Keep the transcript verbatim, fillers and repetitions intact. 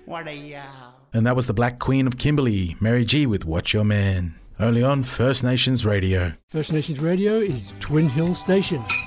What a yow. And that was the Black Queen of Kimberley, Mary G with What's Your Man? Only on First Nations Radio. First Nations Radio is Twin Hill Station.